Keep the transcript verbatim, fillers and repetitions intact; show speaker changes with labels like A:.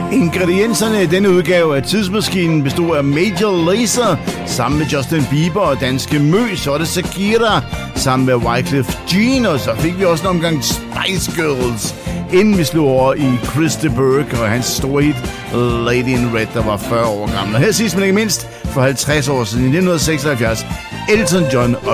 A: Ingredienserne i denne udgave af Tidsmaskinen bestod af Major Lazer sammen med Justin Bieber og danske Mø, så var det Shakira sammen med Wyclef Jean, og så fik vi også en omgang Spice Girls, inden vi slog over i Chris de Burgh og hans store hit Lady in Red, der var fyrre år gammel. Og her sidst men ikke mindst, for halvtreds år siden i nitten seksoghalvfjerds, Elton John og